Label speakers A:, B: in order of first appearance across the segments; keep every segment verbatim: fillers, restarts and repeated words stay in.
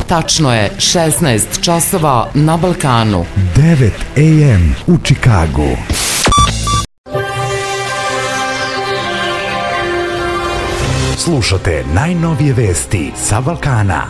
A: Tačno je šesnaest časova na Balkanu.
B: devet a m u Čikagu. Slušate najnovije vesti sa Balkana.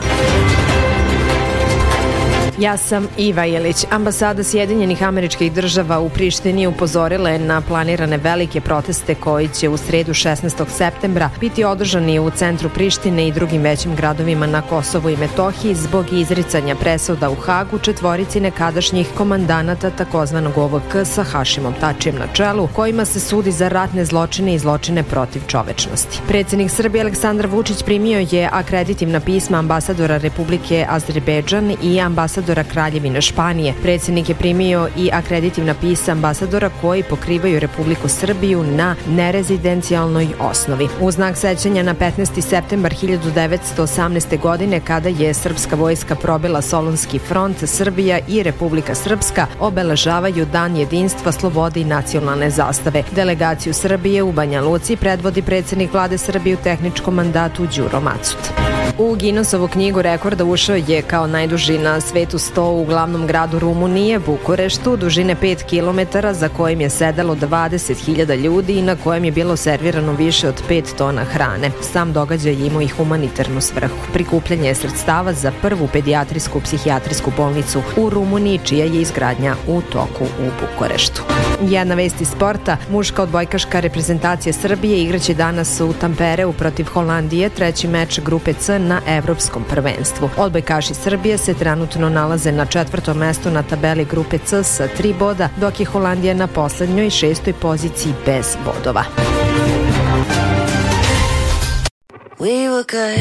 C: Ja sam Iva Ilić. Ambasada Sjedinjenih Američkih Država u Prištini upozorila je na planirane velike proteste koji će u sredu šesnaestog septembra biti održani u centru Prištine i drugim većim gradovima na Kosovu i Metohiji zbog izricanja presuda u Hagu četvorici nekadašnjih komandanata takozvanog O V K sa Hašimom Tačijem na čelu, kojima se sudi za ratne zločine i zločine protiv čovečnosti. Predsednik Srbije Aleksandar Vučić primio je akreditivna pisma ambasadora Republike Azerbejdžan i ambasadora Kraljevine Španije. Predsednik je primio i akreditivna pisma ambasadora koji pokrivaju Republiku Srbiju na nerezidencijalnoj osnovi. U znak sećanja na petnaesti septembar hiljadu devetsto osamnaeste. godine, kada je srpska vojska probila Solunski front, Srbija i Republika Srpska obeležavaju Dan jedinstva, slobode i nacionalne zastave. Delegaciju Srbije u Banja Luci predvodi predsednik vlade Srbije u tehničkom mandatu Đuro Macut. U Guinnessovu knjigu rekorda ušao je kao najduži na svetu sto u glavnom gradu Rumunije, Bukureštu, dužine pet kilometara, za kojim je sedelo dvadeset hiljada ljudi i na kojem je bilo servirano više od pet tona hrane. Sam događaj imao i humanitarnu svrhu. Prikupljanje sredstava za prvu pedijatrijsku psihijatrijsku bolnicu u Rumuniji, čija je izgradnja u toku u Bukureštu. Jedna vest iz sporta. Muška odbojkaška reprezentacija Srbije igraće danas u Tampereu protiv Holandije, treći meč grupe C na evropskom prvenstvu. Odbojkaši Srbije se trenutno nalaze na četvrtom mestu na tabeli grupe C sa tri boda, dok je Holandija na poslednjoj šestoj poziciji bez bodova.